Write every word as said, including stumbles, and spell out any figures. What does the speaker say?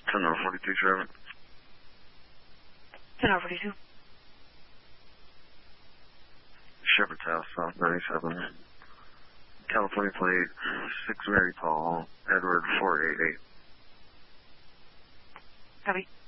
ten oh forty-two, Sherman. ten oh forty-two. Shepherd's House, South ninety-seven. California plate, six Mary Paul, Edward four eight eight. Copy.